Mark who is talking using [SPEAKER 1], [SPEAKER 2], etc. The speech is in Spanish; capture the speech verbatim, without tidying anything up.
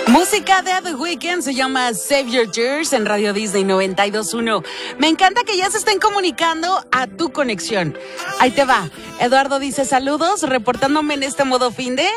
[SPEAKER 1] Música de The Weeknd se llama Save Your Tears en Radio Disney noventa y dos punto uno. Me encanta que ya se estén comunicando a tu conexión. Ahí te va. Eduardo dice saludos, reportándome en este modo fin de...